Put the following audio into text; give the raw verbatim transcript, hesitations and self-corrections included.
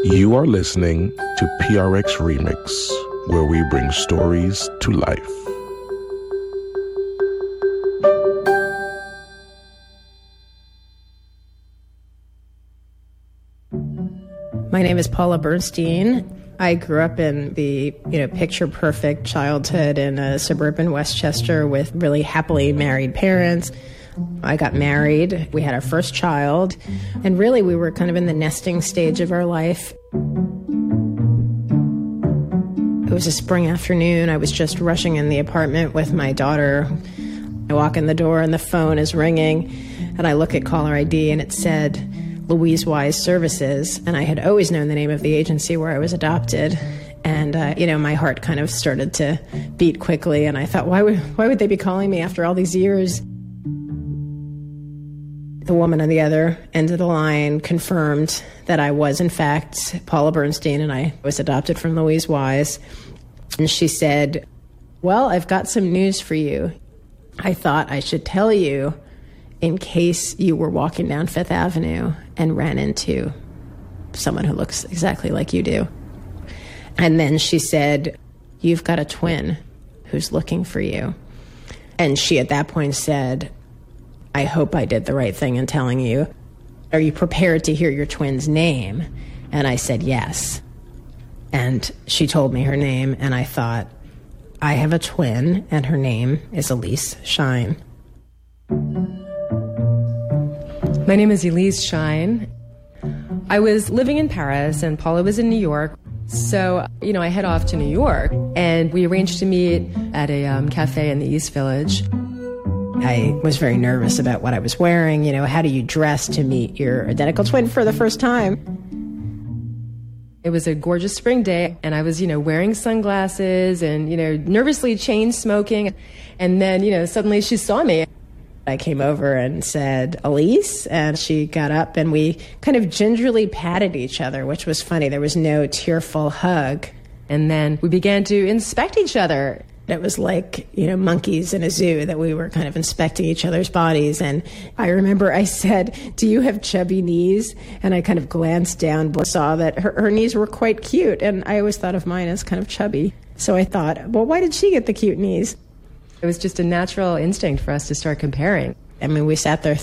You are listening to P R X Remix, where we bring stories to life. My name is Paula Bernstein. I grew up in the, you know, picture-perfect childhood in a suburban Westchester with really happily married parents. I got married. We had our first child. And really, we were kind of in the nesting stage of our life. It was a spring afternoon. I was just rushing in the apartment with my daughter. I walk in the door and the phone is ringing. And I look at caller I D and it said Louise Wise Services. And I had always known the name of the agency where I was adopted. And, uh, you know, my heart kind of started to beat quickly. And I thought, why would, why would they be calling me after all these years? The woman on the other end of the line confirmed that I was, in fact, Paula Bernstein, and I was adopted from Louise Wise. And she said, well, I've got some news for you. I thought I should tell you in case you were walking down Fifth Avenue and ran into someone who looks exactly like you do. And then she said, you've got a twin who's looking for you. And she at that point said, I hope I did the right thing in telling you. Are you prepared to hear your twin's name? And I said, yes. And she told me her name, and I thought, I have a twin, and her name is Elise Shine. My name is Elise Shine. I was living in Paris, and Paula was in New York. So, you know, I head off to New York, and we arranged to meet at a um, cafe in the East Village. I was very nervous about what I was wearing. You know, how do you dress to meet your identical twin for the first time? It was a gorgeous spring day, and I was, you know, wearing sunglasses and, you know, nervously chain smoking. And then, you know, suddenly she saw me. I came over and said, Elise, and she got up and we kind of gingerly patted each other, which was funny. There was no tearful hug. And then we began to inspect each other. It was like, you know, monkeys in a zoo that we were kind of inspecting each other's bodies. And I remember I said, do you have chubby knees? And I kind of glanced down, but saw that her, her knees were quite cute. And I always thought of mine as kind of chubby. So I thought, well, why did she get the cute knees? It was just a natural instinct for us to start comparing. I mean, we sat there